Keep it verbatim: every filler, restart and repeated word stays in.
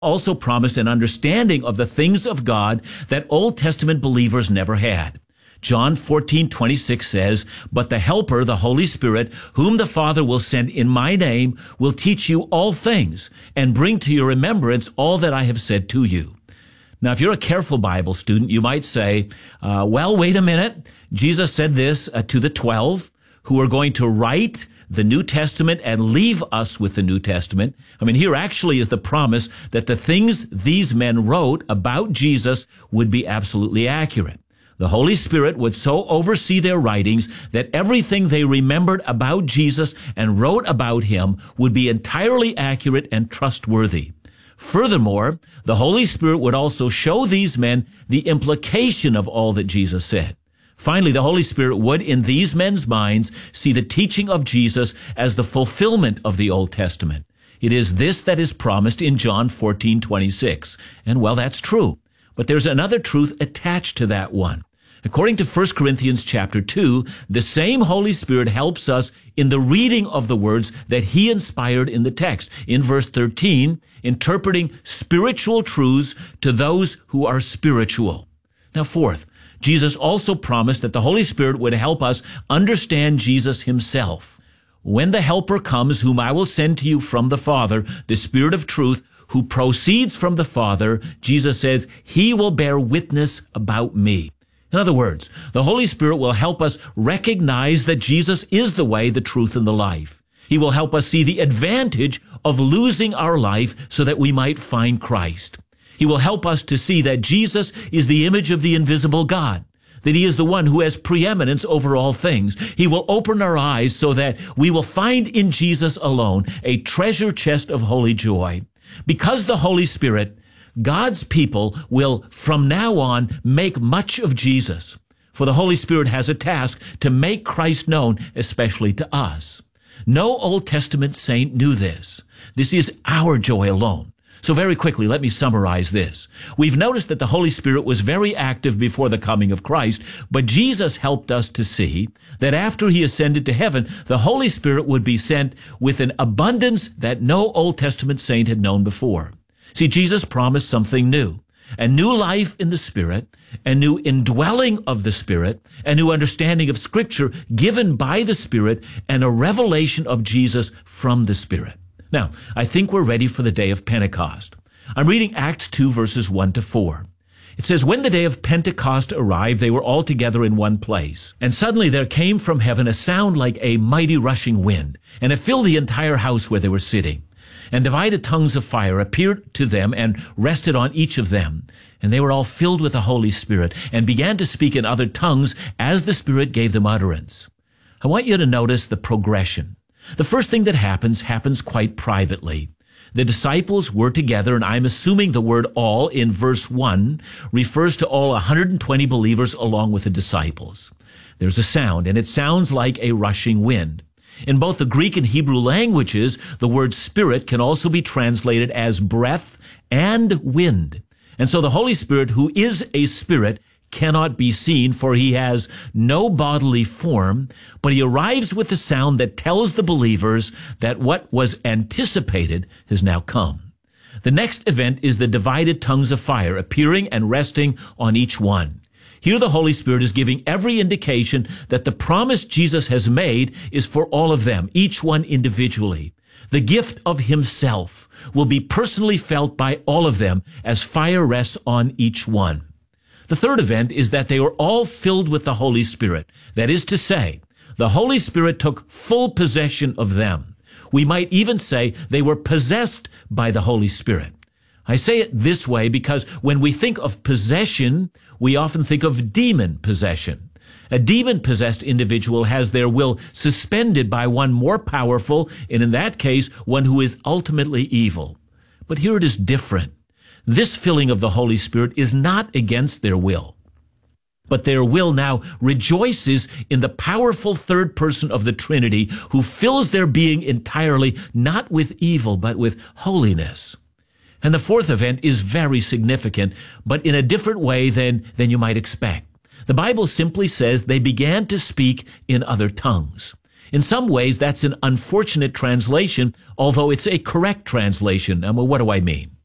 also promised an understanding of the things of God that Old Testament believers never had. John fourteen twenty-six says, "But the Helper, the Holy Spirit, whom the Father will send in my name, will teach you all things and bring to your remembrance all that I have said to you." Now, if you're a careful Bible student, you might say, uh, well, wait a minute. Jesus said this uh, to the twelve who are going to write the New Testament and leave us with the New Testament. I mean, here actually is the promise that the things these men wrote about Jesus would be absolutely accurate. The Holy Spirit would so oversee their writings that everything they remembered about Jesus and wrote about him would be entirely accurate and trustworthy. Furthermore, the Holy Spirit would also show these men the implication of all that Jesus said. Finally, the Holy Spirit would, in these men's minds, see the teaching of Jesus as the fulfillment of the Old Testament. It is this that is promised in John fourteen twenty-six. And well, that's true. But there's another truth attached to that one. According to First Corinthians chapter two, the same Holy Spirit helps us in the reading of the words that he inspired in the text. In verse thirteen, interpreting spiritual truths to those who are spiritual. Now, fourth, Jesus also promised that the Holy Spirit would help us understand Jesus himself. When the Helper comes, whom I will send to you from the Father, the Spirit of truth, who proceeds from the Father, Jesus says, he will bear witness about me. In other words, the Holy Spirit will help us recognize that Jesus is the way, the truth, and the life. He will help us see the advantage of losing our life so that we might find Christ. He will help us to see that Jesus is the image of the invisible God, that he is the one who has preeminence over all things. He will open our eyes so that we will find in Jesus alone a treasure chest of holy joy. Because the Holy Spirit, God's people will from now on make much of Jesus. For the Holy Spirit has a task to make Christ known, especially to us. No Old Testament saint knew this. This is our joy alone. So very quickly, let me summarize this. We've noticed that the Holy Spirit was very active before the coming of Christ, but Jesus helped us to see that after he ascended to heaven, the Holy Spirit would be sent with an abundance that no Old Testament saint had known before. See, Jesus promised something new, a new life in the Spirit, a new indwelling of the Spirit, a new understanding of Scripture given by the Spirit, and a revelation of Jesus from the Spirit. Now, I think we're ready for the day of Pentecost. I'm reading Acts two, verses one to four. It says, "When the day of Pentecost arrived, they were all together in one place. And suddenly there came from heaven a sound like a mighty rushing wind, and it filled the entire house where they were sitting. And divided tongues of fire appeared to them and rested on each of them. And they were all filled with the Holy Spirit and began to speak in other tongues as the Spirit gave them utterance." I want you to notice the progression. The first thing that happens, happens quite privately. The disciples were together, and I'm assuming the word all in verse one refers to all one hundred twenty believers along with the disciples. There's a sound, and it sounds like a rushing wind. In both the Greek and Hebrew languages, the word spirit can also be translated as breath and wind. And so the Holy Spirit, who is a spirit, cannot be seen, for he has no bodily form, but he arrives with a sound that tells the believers that what was anticipated has now come. The next event is the divided tongues of fire appearing and resting on each one. Here the Holy Spirit is giving every indication that the promise Jesus has made is for all of them, each one individually. The gift of himself will be personally felt by all of them as fire rests on each one. The third event is that they were all filled with the Holy Spirit. That is to say, the Holy Spirit took full possession of them. We might even say they were possessed by the Holy Spirit. I say it this way because when we think of possession, we often think of demon possession. A demon-possessed individual has their will suspended by one more powerful, and in that case, one who is ultimately evil. But here it is different. This filling of the Holy Spirit is not against their will, but their will now rejoices in the powerful third person of the Trinity who fills their being entirely, not with evil, but with holiness. And the fourth event is very significant, but in a different way than, than you might expect. The Bible simply says they began to speak in other tongues. In some ways, that's an unfortunate translation, although it's a correct translation. And well, what do I mean?